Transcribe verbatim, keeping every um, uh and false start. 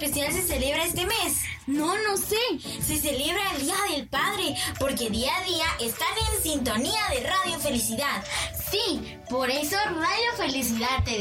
especial se celebra este mes? No, no sé. Se celebra el Día del Padre, porque día a día están en sintonía de Radio Felicidad. Sí, por eso Radio Felicidad te